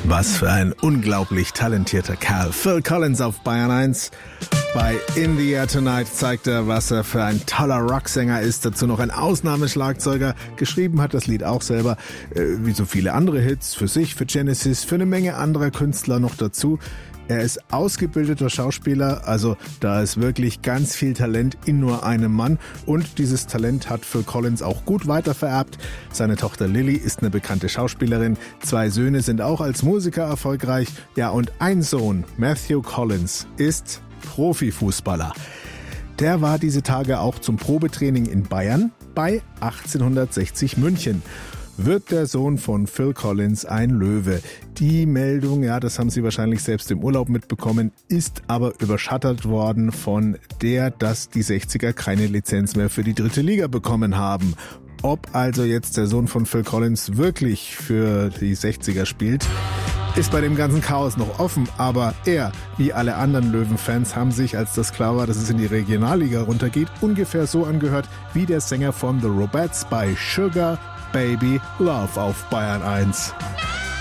Was für ein unglaublich talentierter Kerl. Phil Collins auf Bayern 1. Bei In the Air Tonight zeigt er, was er für ein toller Rocksänger ist. Dazu noch ein Ausnahmeschlagzeuger. Geschrieben hat das Lied auch selber, wie so viele andere Hits, für sich, für Genesis, für eine Menge anderer Künstler noch dazu. Er ist ausgebildeter Schauspieler, also da ist wirklich ganz viel Talent in nur einem Mann. Und dieses Talent hat Phil Collins auch gut weitervererbt. Seine Tochter Lily ist eine bekannte Schauspielerin. 2 Söhne sind auch als Musiker erfolgreich. Ja, und ein Sohn, Matthew Collins, ist Profifußballer. Der war diese Tage auch zum Probetraining in Bayern bei 1860 München. Wird der Sohn von Phil Collins ein Löwe? Die Meldung, ja, das haben Sie wahrscheinlich selbst im Urlaub mitbekommen, ist aber überschattet worden von der, dass die 60er keine Lizenz mehr für die 3. Liga bekommen haben. Ob also jetzt der Sohn von Phil Collins wirklich für die 60er spielt, ist bei dem ganzen Chaos noch offen, aber er, wie alle anderen Löwen-Fans, haben sich, als das klar war, dass es in die Regionalliga runtergeht, ungefähr so angehört wie der Sänger von The Robettes bei Sugar Baby Love auf Bayern 1.